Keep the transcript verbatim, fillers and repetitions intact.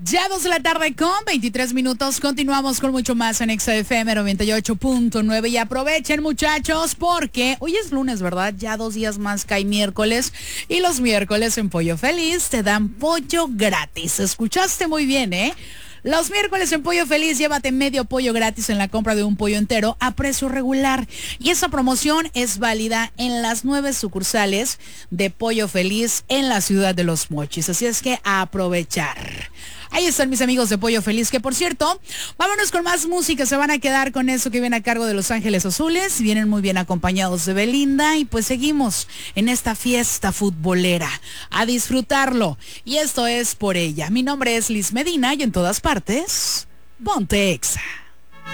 Ya dos de la tarde con veintitrés minutos. Continuamos con mucho más en Exa F M noventa y ocho punto nueve. Y aprovechen, muchachos, porque hoy es lunes, ¿verdad? Ya dos días más cae miércoles. Y los miércoles en Pollo Feliz te dan pollo gratis. Escuchaste muy bien, ¿eh? Los miércoles en Pollo Feliz, llévate medio pollo gratis en la compra de un pollo entero a precio regular. Y esa promoción es válida en las nueve sucursales de Pollo Feliz en la ciudad de Los Mochis. Así es que a aprovechar. Ahí están mis amigos de Pollo Feliz, que por cierto, vámonos con más música. Se van a quedar con eso que viene a cargo de Los Ángeles Azules. Vienen muy bien acompañados de Belinda y pues seguimos en esta fiesta futbolera. A disfrutarlo. Y esto es por ella. Mi nombre es Liz Medina y en todas partes, ponte Exa.